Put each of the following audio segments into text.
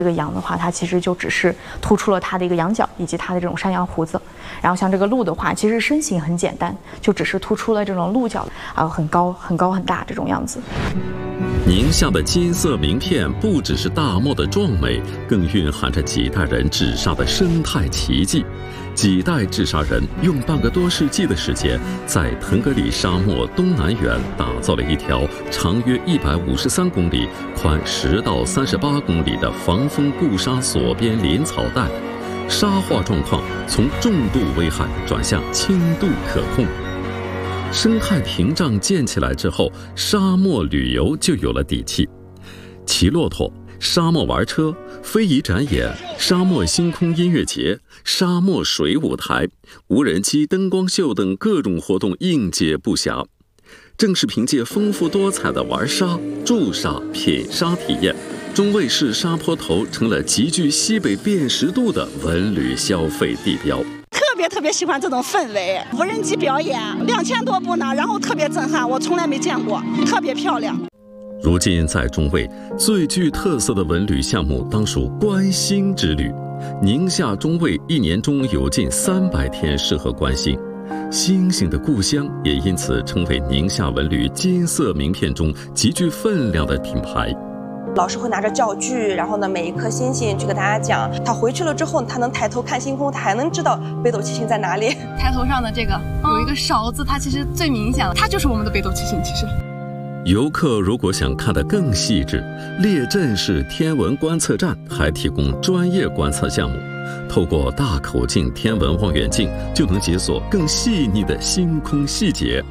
这个羊的话，它其实就只是突出了它的一个羊角以及它的这种山羊胡子。然后像这个鹿的话，其实身形很简单，就只是突出了这种鹿角，很高很高很大这种样子。 宁夏的金色名片不只是大漠的壮美，更蕴含着几代人治沙的生态奇迹。几代治沙人用半个多世纪的时间，在腾格里沙漠东南缘打造了一条长约153公里、宽10到38公里的防风固沙锁边林草带，沙化状况从重度危害转向轻度可控。生态屏障建起来之后，沙漠旅游就有了底气。骑骆驼、沙漠玩车、非遗展演、沙漠星空音乐节、沙漠水舞台、无人机灯光秀等各种活动应接不暇。正是凭借丰富多彩的玩沙、驻沙、品沙体验，中卫市沙坡头成了极具西北辨识度的文旅消费地标。 特别喜欢这种氛围，无人机表演2000多部呢，然后特别震撼，我从来没见过，特别漂亮。 如今在中卫最具特色的文旅项目当属观星之旅，宁夏中卫一年中有近300天适合观星，星星的故乡也因此成为宁夏文旅金色名片中极具分量的品牌。 老师会拿着教具，然后呢，每一颗星星去给大家讲。他回去了之后，他能抬头看星空，他还能知道北斗七星在哪里。 抬头上的这个有一个勺子，它其实最明显了，它就是我们的北斗七星。其实， 游客如果想看得更细致，列镇市天文观测站还提供专业观测项目，透过大口径天文望远镜，就能解锁更细腻的星空细节。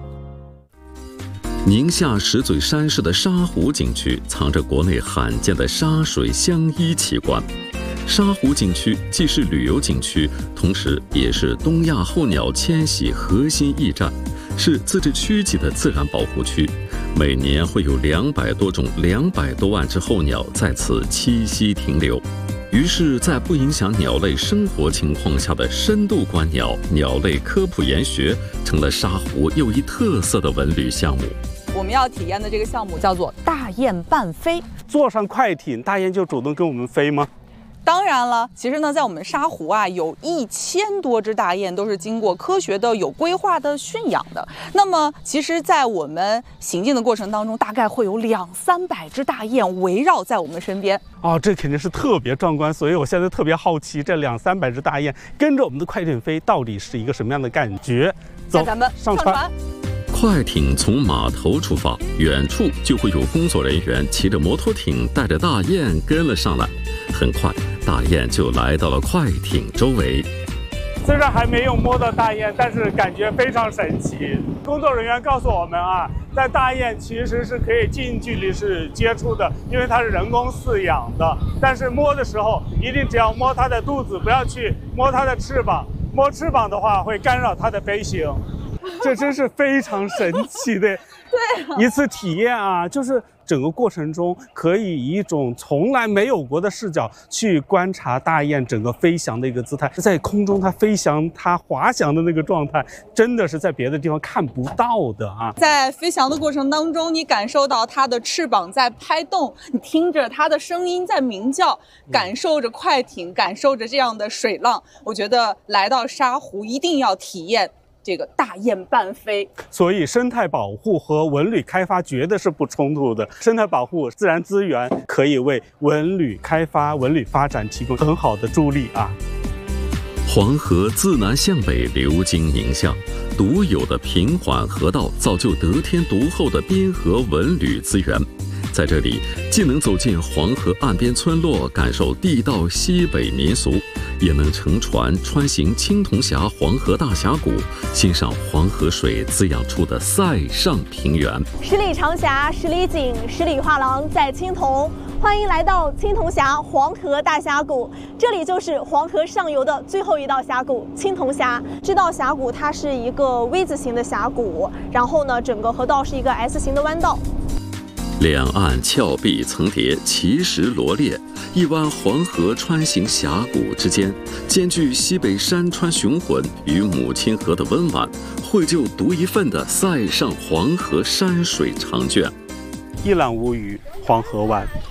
宁夏石嘴山市的沙湖景区藏着国内罕见的沙水相依奇观。沙湖景区既是旅游景区，同时也是东亚候鸟迁徙核心驿站，是自治区级的自然保护区。每年会有200多种、200多万只候鸟在此栖息停留。于是，在不影响鸟类生活情况下的深度观鸟、鸟类科普研学，成了沙湖又一特色的文旅项目。 我们要体验的这个项目叫做大雁伴飞。 坐上快艇，大雁就主动跟我们飞吗？ 当然了，其实呢，在我们沙湖啊，有1000多只大雁都是经过科学的、有规划的驯养的。那么，其实，在我们行进的过程当中，大概会有200-300只大雁围绕在我们身边。 这肯定是特别壮观，所以我现在特别好奇，这200-300只大雁跟着我们的快艇飞，到底是一个什么样的感觉？走， 咱们上船。 快艇从码头出发，远处就会有工作人员骑着摩托艇带着大雁跟了上来。很快，大雁就来到了快艇周围。 虽然还没有摸到大雁，但是感觉非常神奇。工作人员告诉我们在大雁其实是可以近距离是接触的，因为它是人工饲养的。但是摸的时候，一定只要摸它的肚子，不要去摸它的翅膀。摸翅膀的话，会干扰它的飞行。这真是非常神奇的一次体验就是整个过程中可以以一种从来没有过的视角去观察大雁整个飞翔的一个姿态，在空中它飞翔、它滑翔的那个状态，真的是在别的地方看不到的在飞翔的过程当中，你感受到它的翅膀在拍动，你听着它的声音在鸣叫，感受着快艇，感受着这样的水浪。我觉得来到沙湖一定要体验这个大雁伴飞。 所以生态保护和文旅开发绝对是不冲突的。生态保护、自然资源可以为文旅开发、文旅发展提供很好的助力黄河自南向北流经宁夏，独有的平缓河道造就得天独厚的边河文旅资源。在这里，既能走进黄河岸边村落，感受地道西北民俗，也能乘船穿行青铜峡黄河大峡谷，欣赏黄河水滋养出的塞上平原。 十里长峡十里景，十里画廊在青铜。欢迎来到青铜峡黄河大峡谷，这里就是黄河上游的最后一道峡谷——青铜峡。这道峡谷它是一个 V 字形的峡谷，然后呢，整个河道是一个 S 型的弯道。 两岸峭壁层叠，奇石罗列，一湾黄河穿行峡谷之间，兼具西北山川雄浑与母亲河的温婉，绘就独一份的塞上黄河山水长卷。 一览无余，黄河湾。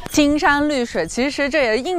青山绿水，其实这也印